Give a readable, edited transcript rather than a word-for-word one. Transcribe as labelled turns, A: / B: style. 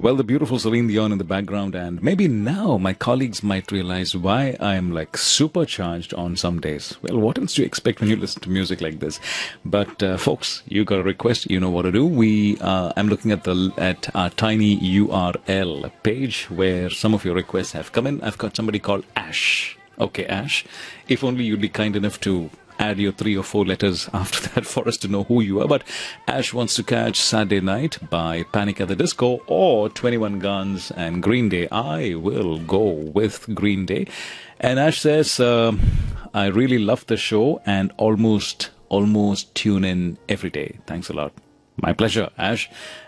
A: Well, the beautiful Celine Dion in the background, and maybe now my colleagues might realize why I'm like supercharged on some days. Well, what else do you expect when you listen to music like this? But folks, you got a request, you know what to do. I'm looking at our tiny URL page where some of your requests have come in. I've got somebody called Ash. Okay, Ash, if only you'd be kind enough to add your 3 or 4 letters after that for us to know who you are. But Ash wants to catch Saturday Night by Panic at the Disco or 21 Guns and Green Day. I will go with Green Day. And Ash says, I really love the show and almost tune in every day. Thanks a lot. My pleasure, Ash.